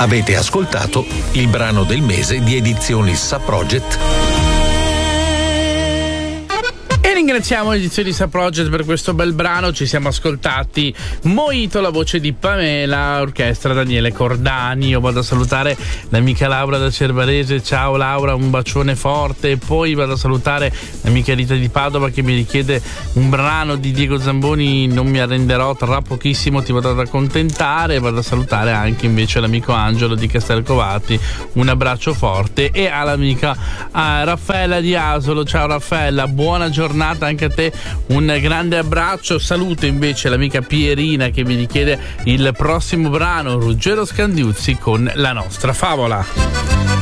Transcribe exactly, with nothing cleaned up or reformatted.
Avete ascoltato il brano del mese di Edizioni Subproject. E ringraziamo Edizioni Subproject per questo bel brano. Ci siamo ascoltati Mojito, la voce di Pamela, orchestra Daniele Cordani. Io vado a salutare l'amica Laura da Cervarese. Ciao Laura, un bacione forte. E poi vado a salutare l'amica Rita di Padova che mi richiede un brano di Diego Zamboni, Non mi arrenderò, tra pochissimo ti vado ad accontentare. Vado a salutare anche invece l'amico Angelo di Castelcovati, un abbraccio forte. E all'amica ah, Raffaella di Asolo. Ciao Raffaella, buona giornata anche a te, un grande abbraccio. Saluto invece l'amica Pierina che mi richiede il prossimo brano, Ruggero Scandiuzzi con La nostra favola.